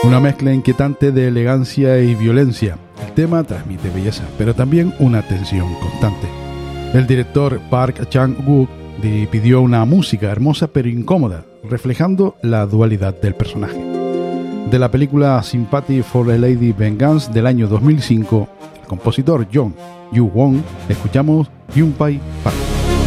Una mezcla inquietante de elegancia y violencia. El tema transmite belleza, pero también una tensión constante. El director Park Chan-wook pidió una música hermosa pero incómoda, reflejando la dualidad del personaje. De la película Sympathy for a Lady Vengeance del año 2005, el compositor Jung Yoo-won, escuchamos Yunpai Park.